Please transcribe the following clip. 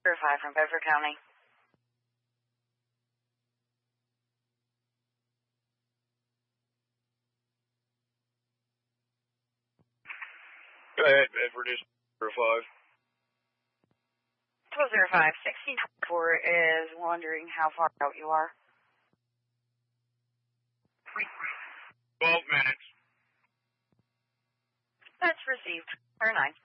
5 from Bedford County. Go ahead, Bedford is 5. 1205, 1624 is wondering how far out you are. 12 minutes. That's received. Or 9.